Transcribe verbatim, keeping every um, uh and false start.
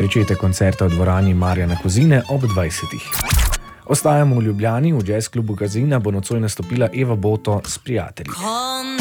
Pričetek koncerta v dvorani Marjana Kozine ob dvajsetih. Ostajamo v Ljubljani, v jazz klubu Kazina bo nocoj nastopila Eva Boto s prijatelji.